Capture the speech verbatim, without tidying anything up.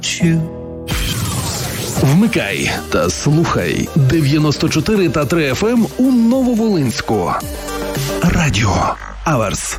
Вмикай та слухай дев'яносто чотири та три еф ем у Нововолинську. Радіо Аверс.